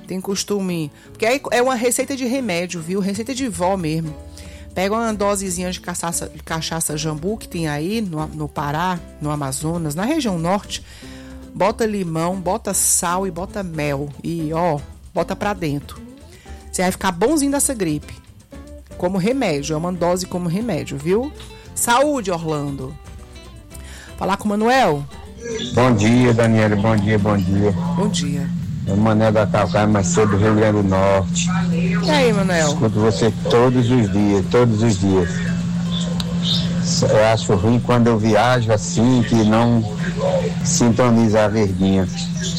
tem costume... Porque aí é uma receita de remédio, viu? Receita de vó mesmo. Pega uma dosezinha de cachaça jambu que tem aí no Pará, no Amazonas, na região norte. Bota limão, bota sal e bota mel. E, bota pra dentro. Você vai ficar bonzinho dessa gripe. Como remédio, é uma dose como remédio, viu? Saúde, Orlando. Falar com o Manuel? Bom dia, Daniela. Bom dia. Bom dia. É o Manuel da Calcaia, mas sou do Rio Grande do Norte. E aí, Manuel? Escuto você todos os dias. Eu acho ruim quando eu viajo assim, que não sintoniza a verdinha.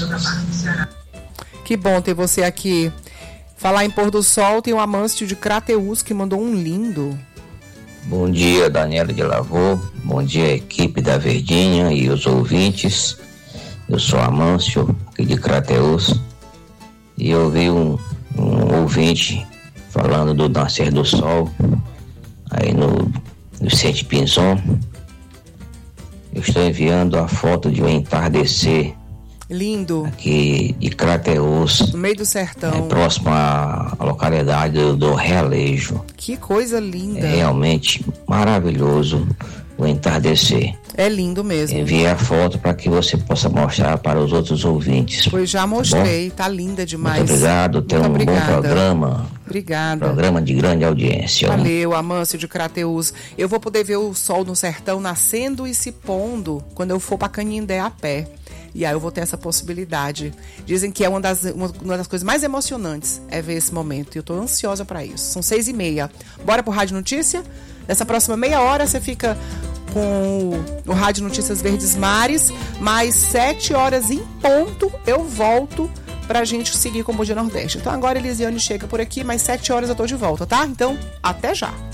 Que bom ter você aqui. Falar em pôr do sol, tem o Amâncio de Crateús que mandou um lindo. Bom dia, Daniela de Lavô. Bom dia, equipe da Verdinha e os ouvintes. Eu sou Amâncio, aqui de Crateús, e eu vi um ouvinte falando do nascer do sol, aí no Vicente Pinzon. Eu estou enviando a foto de um entardecer. Lindo. Aqui de Crateús. No meio do sertão. Próximo à localidade do Realejo. Que coisa linda. É realmente maravilhoso o entardecer. É lindo mesmo. Enviei a foto para que você possa mostrar para os outros ouvintes. Pois já mostrei, tá linda demais. Muito obrigado, tenha um bom programa. Obrigada. Programa de grande audiência. Valeu, Amâncio de Crateús. Eu vou poder ver o sol no sertão nascendo e se pondo quando eu for para Canindé a pé. E aí eu vou ter essa possibilidade. Dizem que é uma das coisas mais emocionantes é ver esse momento. E eu tô ansiosa para isso. São 6h30. Bora pro Rádio Notícia? Nessa próxima meia hora você fica com o Rádio Notícias Verdes Mares. Mais 7 horas em ponto eu volto pra gente seguir com o Bom Dia Nordeste. Então agora Elisiane chega por aqui. Mais 7 horas eu tô de volta, tá? Então, até já.